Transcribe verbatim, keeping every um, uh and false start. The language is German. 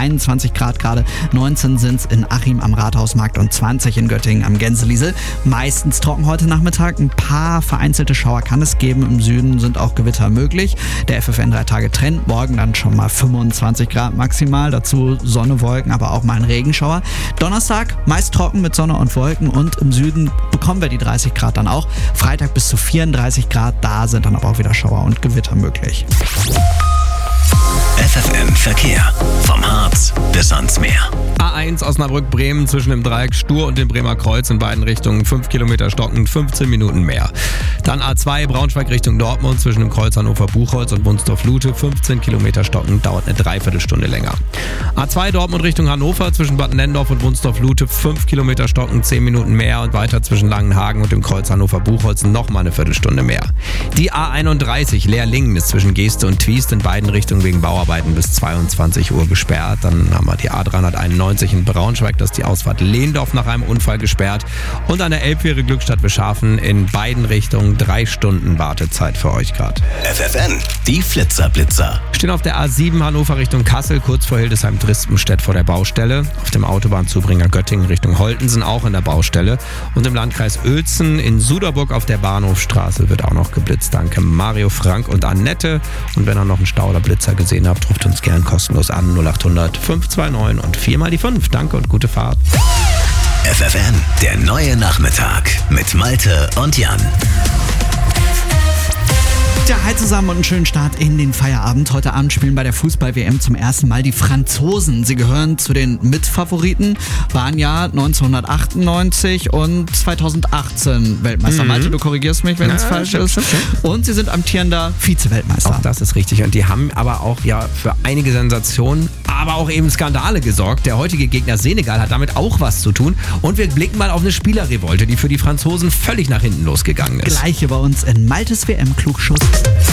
einundzwanzig Grad gerade, neunzehn sind es in Achim am Rathausmarkt und zwanzig in Göttingen am Gänseliesel. Meistens trocken heute Nachmittag, ein paar vereinzelte Schauer kann es geben, im Süden sind auch Gewitter möglich. Der F F N drei Tage Trend, morgen dann schon mal fünfundzwanzig Grad maximal, dazu Sonne, Wolken, aber auch mal ein Regenschauer. Donnerstag meist trocken mit Sonne und Wolken und im Süden bekommen wir die dreißig Grad dann auch. Freitag bis zu vierunddreißig Grad, da sind dann aber auch wieder Schauer und Gewitter möglich. F F M Verkehr. Vom Harz bis ans Meer. A eins Osnabrück-Bremen zwischen dem Dreieck Stur und dem Bremer Kreuz in beiden Richtungen fünf Kilometer stockend, fünfzehn Minuten mehr. Dann A zwei Braunschweig Richtung Dortmund zwischen dem Kreuz Hannover-Buchholz und Wunsdorf-Lute, fünfzehn Kilometer stockend, dauert eine Dreiviertelstunde länger. A zwei Dortmund Richtung Hannover zwischen Bad Nendorf und Wunsdorf-Lute, fünf Kilometer stockend, zehn Minuten mehr und weiter zwischen Langenhagen und dem Kreuz Hannover-Buchholz nochmal eine Viertelstunde mehr. Die A einunddreißig Leer-Lingen ist zwischen Geeste und Twiest in beiden Richtungen wegen Bauarbeiten bis zweiundzwanzig Uhr gesperrt. Dann haben wir die A dreihunderteinundneunzig in Braunschweig, das ist die Ausfahrt Lehndorf nach einem Unfall gesperrt. Und an der Elbfähre Glückstadt Beschafen in beiden Richtungen drei Stunden Wartezeit für euch gerade. F F N, die Flitzer-Blitzer. Stehen auf der A sieben Hannover Richtung Kassel, kurz vor Hildesheim-Drispenstedt vor der Baustelle. Auf dem Autobahnzubringer Göttingen Richtung Holtensen auch in der Baustelle. Und im Landkreis Uelzen in Suderburg auf der Bahnhofstraße wird auch noch geblitzt. Danke Mario, Frank und Annette. Und wenn ihr noch einen Stau oder Blitzer gesehen habt, ruft uns gern kostenlos an null acht hundert fünf zwei neun und vier mal die fünf. Danke und gute Fahrt. F F N, der neue Nachmittag mit Malte und Jan. Ja, hi zusammen und einen schönen Start in den Feierabend. Heute Abend spielen bei der Fußball-W M zum ersten Mal die Franzosen. Sie gehören zu den Mitfavoriten, waren ja neunzehnhundertachtundneunzig und zweitausendachtzehn Weltmeister. Mhm. Malte, du korrigierst mich, wenn es ja, falsch stimmt, ist. Stimmt, stimmt. Und sie sind amtierender Vize-Weltmeister. Auch das ist richtig. Und die haben aber auch ja für einige Sensationen, aber auch eben Skandale gesorgt. Der heutige Gegner Senegal hat damit auch was zu tun. Und wir blicken mal auf eine Spielerrevolte, die für die Franzosen völlig nach hinten losgegangen ist. Gleiche bei uns in Maltes W M-Klugschuss.